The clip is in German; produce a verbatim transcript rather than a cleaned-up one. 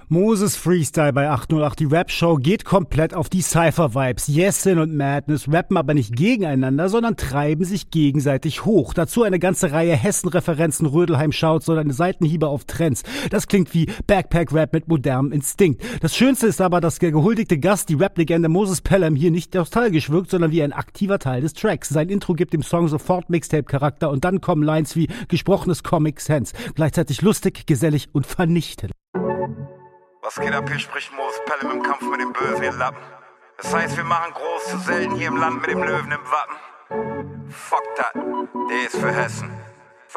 Moses Freestyle bei acht null acht. Die Rap-Show geht komplett auf die Cypher-Vibes. Yesin und Madness rappen aber nicht gegeneinander, sondern treiben sich gegenseitig hoch. Dazu eine ganze Reihe Hessen-Referenzen, Rödelheim-Shouts oder eine Seitenhiebe auf Trends. Das klingt wie Backpack-Rap mit modernem Instinkt. Das Schönste ist aber, dass der gehuldigte Gast, die Rap-Legende Moses Pelham, hier nicht nostalgisch wirkt, sondern wie ein aktiver Teil des Tracks. Sein Intro gibt dem Song sofort Mixtape-Charakter und dann kommen Lines wie gesprochenes Comic Sans. Gleichzeitig lustig, gesellig und vernichtend. Was geht ab, hier spricht Moses Pelham im Kampf mit dem Bösen, ihr Lappen. Das heißt, wir machen groß zu selten hier im Land mit dem Löwen im Wappen. Fuck that, der ist für Hessen.